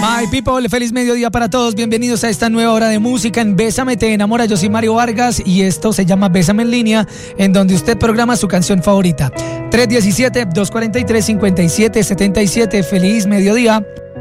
My people, feliz mediodía para todos. Bienvenidos a esta nueva hora de música en Bésame Te Enamora. Yo soy Mario Vargas y esto se llama Bésame en Línea, en donde usted programa su canción favorita. 317-243-5777. Feliz mediodía.